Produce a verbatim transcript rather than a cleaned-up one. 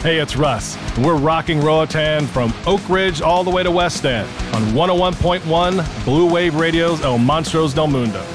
Hey, it's Russ. We're rocking Roatan from Oak Ridge all the way to West End on one oh one point one Blue Wave Radio's El Monstros del Mundo.